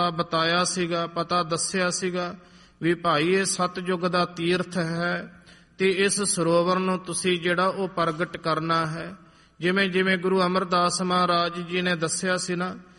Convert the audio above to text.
ਪਤਾ ਬਤਾਇਆ ਸੀਗਾ, ਪਤਾ ਦੱਸਿਆ ਸੀਗਾ ਵੀ ਭਾਈ ਇਹ ਸਤਿਯੁਗ ਦਾ ਤੀਰਥ ਹੈ ਤੇ ਇਸ ਸਰੋਵਰ ਨੂੰ ਤੁਸੀਂ ਜਿਹੜਾ ਉਹ ਪ੍ਰਗਟ ਕਰਨਾ ਹੈ। ਜਿਵੇਂ ਜਿਵੇਂ ਗੁਰੂ ਅਮਰਦਾਸ ਮਹਾਰਾਜ ਜੀ ਨੇ ਦੱਸਿਆ ਸੀ ਨਾ